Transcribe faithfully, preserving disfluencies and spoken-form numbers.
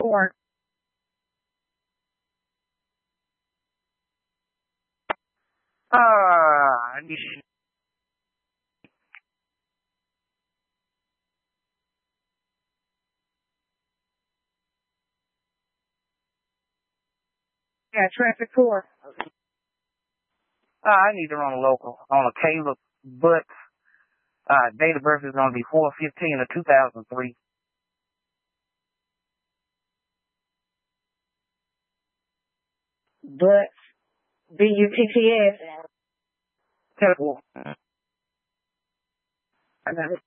four. Uh, I need Yeah, traffic four. uh, I need to run a local on a Caleb Butts. Uh, date of birth is going to be four fifteen of two thousand three. Butts. B U T T S. Terrible. I got it.